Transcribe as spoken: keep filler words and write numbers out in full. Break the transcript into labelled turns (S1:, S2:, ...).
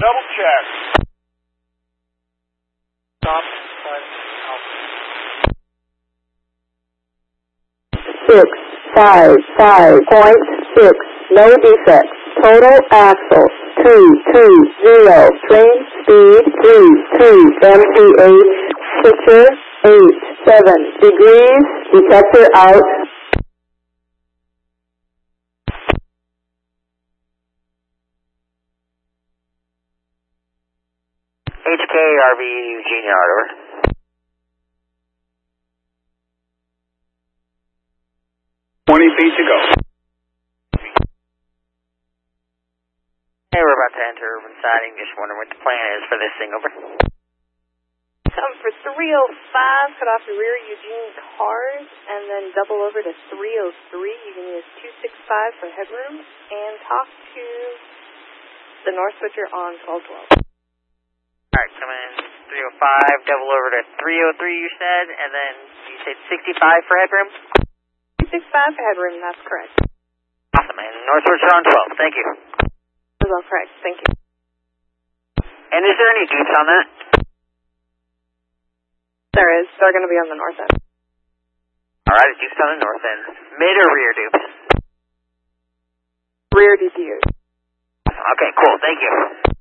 S1: Double check. Stop.
S2: Six, five, five point six, no defect. Total axle, two, two, zero. Train speed, three, two, M P H. Picture, eight, seven degrees. Detector out.
S3: H K R V Eugene Yard, over.
S1: twenty feet to go.
S3: Hey, we're about to enter urban siding. Just wondering what the plan is for this thing, over.
S4: Come for three oh five, cut off your rear Eugene cars, and then double over to three oh three. You can use two six five for headroom, and talk to the north switcher on twelve twelve.
S3: Alright, come in three oh five, double over to three oh three, you said, and then you said sixty-five for headroom?
S4: two six five for headroom, that's correct.
S3: Awesome, and north switcher on twelve, thank you.
S4: That's all correct, thank you.
S3: And is there any dupes on that?
S4: There is, they're going to be on the north end.
S3: Alright, dupes on the north end. Mid or rear dupes?
S4: Rear D P U.
S3: Okay, cool, thank you.